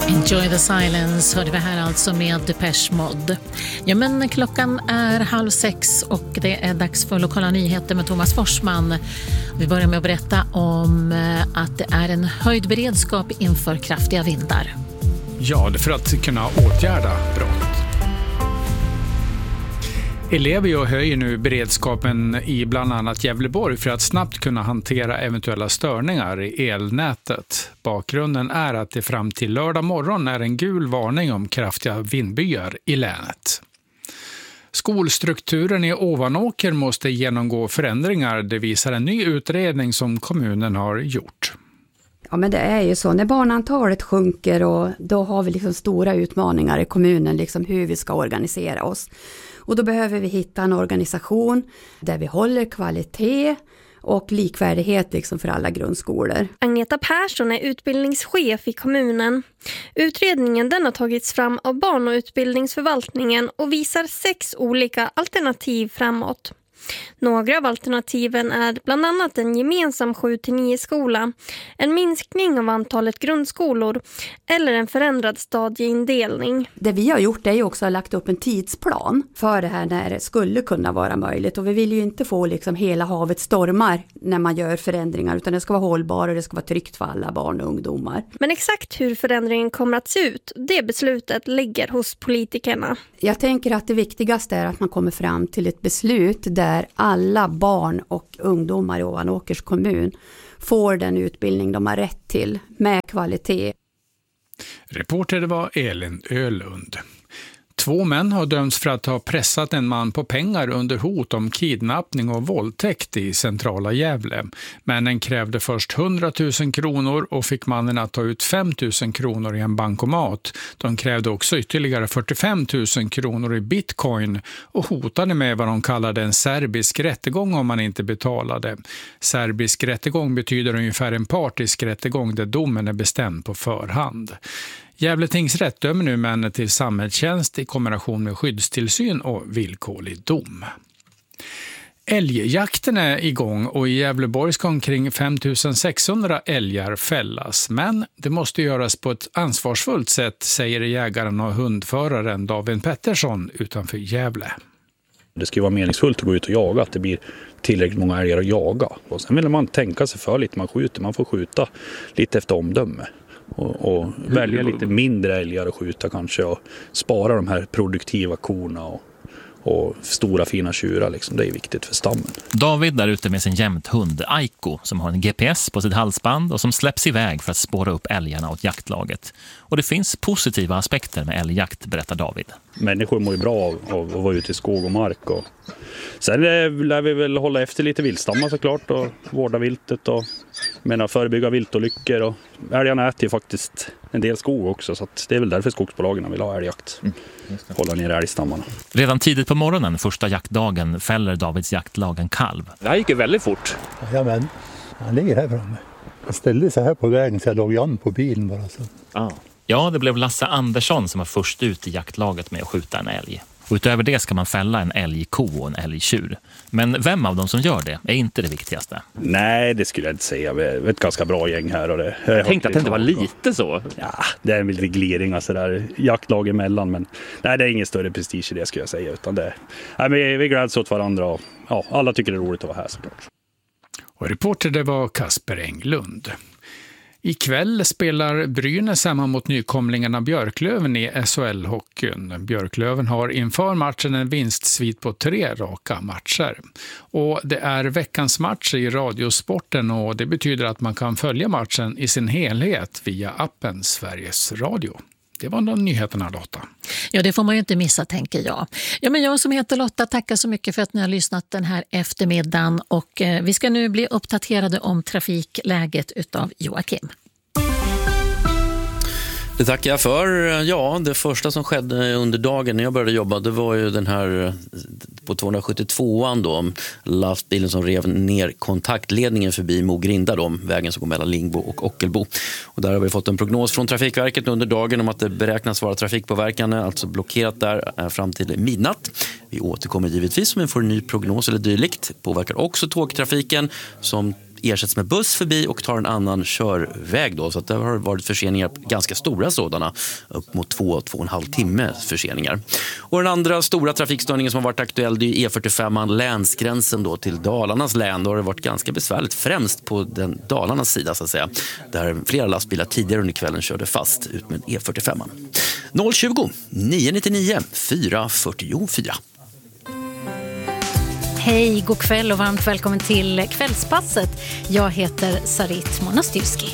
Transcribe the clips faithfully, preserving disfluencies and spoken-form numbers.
Enjoy the silence hörde vi här alltså med Depeche Mode. Ja, men klockan är halv sex och det är dags för lokala nyheter med Thomas Forsman. Vi börjar med att berätta om att det är en höjd beredskap inför kraftiga vindar. Ja, för att kunna åtgärda brott. Ellevio höjer nu beredskapen i bland annat Gävleborg för att snabbt kunna hantera eventuella störningar i elnätet. Bakgrunden är att det fram till lördag morgon är en gul varning om kraftiga vindbyar i länet. Skolstrukturen i Ovanåker måste genomgå förändringar, det visar en ny utredning som kommunen har gjort. Ja, men det är ju så, när barnantalet sjunker och då har vi liksom stora utmaningar i kommunen, liksom hur vi ska organisera oss. Och då behöver vi hitta en organisation där vi håller kvalitet och likvärdighet liksom för alla grundskolor. Agneta Persson är utbildningschef i kommunen. Utredningen den har tagits fram av barn- och utbildningsförvaltningen och visar sex olika alternativ framåt. Några av alternativen är bland annat en gemensam sju till nio skola, en minskning av antalet grundskolor eller en förändrad stadieindelning. Det vi har gjort är ju också att lagt upp en tidsplan för det här när det skulle kunna vara möjligt. Och vi vill ju inte få liksom hela havet stormar när man gör förändringar, utan det ska vara hållbart och det ska vara tryggt för alla barn och ungdomar. Men exakt hur förändringen kommer att se ut, det beslutet ligger hos politikerna. Jag tänker att det viktigaste är att man kommer fram till ett beslut där alla barn och ungdomar i Ovanåkers kommun får den utbildning de har rätt till med kvalitet. Reporter var Elin Ölund. Två män har dömts för att ha pressat en man på pengar under hot om kidnappning och våldtäkt i centrala Gävle. Männen krävde först hundratusen kronor och fick mannen att ta ut femtusen kronor i en bankomat. De krävde också ytterligare fyrtiofem tusen kronor i bitcoin och hotade med vad de kallade en serbisk rättegång om man inte betalade. Serbisk rättegång betyder ungefär en partisk rättegång där domen är bestämd på förhand. Gävle tingsrätt dömer nu männen till samhällstjänst i kombination med skyddstillsyn och villkorlig dom. Älgjakten är igång och i Gävleborg ska omkring fem tusen sexhundra älgar fällas. Men det måste göras på ett ansvarsfullt sätt, säger jägaren och hundföraren David Pettersson utanför Gävle. Det ska ju vara meningsfullt att gå ut och jaga, att det blir tillräckligt många älgar att jaga. Och sen vill man tänka sig för lite, man skjuter, man får skjuta lite efter omdöme. Och, och välja lite mindre älgar att skjuta kanske och spara de här produktiva korna och, och stora fina tjurar liksom. Det är viktigt för stammen. David där ute med sin jämthund Aiko som har en G P S på sitt halsband och som släpps iväg för att spåra upp älgarna åt jaktlaget. Och det finns positiva aspekter med älgjakt, berättar David. Människor mår ju bra av, av att vara ute i skog och mark. Och sen lär vi väl hålla efter lite viltstammar såklart och vårda viltet och menar, förebygga viltolyckor. Och älgarna äter ju faktiskt en del skog också, så att det är väl därför skogsbolagen vill ha älgjakt. Mm, hålla ner älgstammarna. Redan tidigt på morgonen, första jaktdagen, fäller Davids jaktlag en kalv. Det här gick ju väldigt fort. Ja, men han ligger här framme. Han ställde sig här på vägen så jag låg an på bilen bara så. Ah. Ja, det blev Lasse Andersson som var först ut i jaktlaget med att skjuta en älg. Och utöver det ska man fälla en älgko och en älgtjur. Men vem av dem som gör det är inte det viktigaste. Nej, det skulle jag inte säga. Vi är ett ganska bra gäng här. Och det, jag, jag tänkte att det inte var lite så. Ja, det är en lite gliring och sådär. Jaktlag emellan. Men nej, det är ingen större prestige i det skulle jag säga. Utan det, nej, vi, vi gläds åt varandra och ja, alla tycker det är roligt att vara här såklart. Och reporter det var Kasper Englund. Ikväll spelar Brynäs hemma mot nykomlingarna Björklöven i S H L-hockeyn. Björklöven har inför matchen en vinstsvit på tre raka matcher. Och det är veckans match i Radiosporten och det betyder att man kan följa matchen i sin helhet via appen Sveriges Radio. Det var de nyheterna, Lotta. Ja, det får man ju inte missa, tänker jag. Ja, men jag som heter Lotta tackar så mycket för att ni har lyssnat den här eftermiddagen. Och eh, vi ska nu bli uppdaterade om trafikläget utav Joakim. Det tackar jag för. Ja, det första som skedde under dagen när jag började jobba, det var ju den här på tvåhundrasjuttiotvåan då, lastbilen som rev ner kontaktledningen förbi Mogrinda då, vägen som går mellan Lingbo och Ockelbo. Och där har vi fått en prognos från Trafikverket under dagen om att det beräknas vara trafikpåverkande, alltså blockerat där fram till midnatt. Vi återkommer givetvis om vi får en ny prognos eller dylikt. Påverkar också tågtrafiken som ersätts med buss förbi och tar en annan körväg då. Så att det har varit förseningar, ganska stora sådana, upp mot två, två och en halv timme förseningar. Och den andra stora trafikstörningen som har varit aktuell, det är E fyrtiofem, länsgränsen då till Dalarnas län. Då har det varit ganska besvärligt, främst på den Dalarnas sida så att säga, där flera lastbilar tidigare under kvällen körde fast ut med E fyrtiofem. noll tjugo, nio nittionio, fyra fyrtiofyra. Hej, god kväll och varmt välkommen till Kvällspasset. Jag heter Sarit Monastyrski.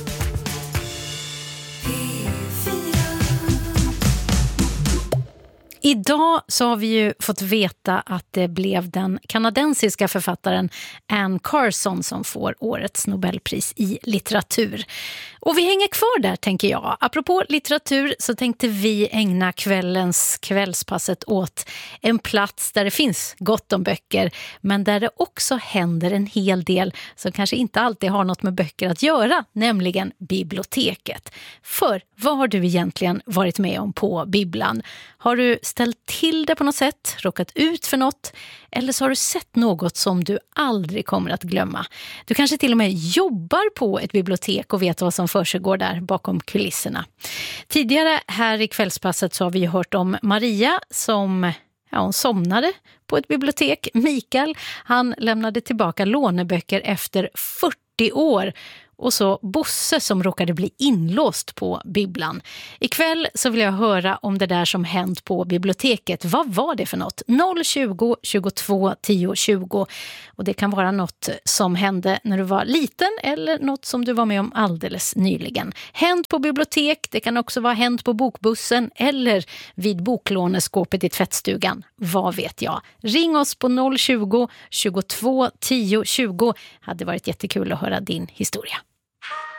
Idag så har vi ju fått veta att det blev den kanadensiska författaren Anne Carson som får årets Nobelpris i litteratur. Och vi hänger kvar där, tänker jag. Apropå litteratur så tänkte vi ägna kvällens Kvällspasset åt en plats där det finns gott om böcker, men där det också händer en hel del som kanske inte alltid har något med böcker att göra, nämligen biblioteket. För vad har du egentligen varit med om på bibblan? Har du ställt till det på något sätt, råkat ut för något, eller så har du sett något som du aldrig kommer att glömma? Du kanske till och med jobbar på ett bibliotek och vet vad som försiggår där bakom kulisserna. Tidigare här i Kvällspasset så har vi ju hört om Maria som ja, hon somnade på ett bibliotek. Mikael, han lämnade tillbaka låneböcker efter fyrtio år. Och så Bosse som råkade bli inlåst på bibblan. Ikväll så vill jag höra om det där som hänt på biblioteket. Vad var det för något? noll tjugo, tjugotvå, tio, tjugo. Och det kan vara något som hände när du var liten eller något som du var med om alldeles nyligen. Hänt på bibliotek, det kan också vara hänt på bokbussen eller vid boklåneskåpet i tvättstugan. Vad vet jag? Ring oss på noll tjugo, tjugotvå, tio, tjugo. Hade varit jättekul att höra din historia.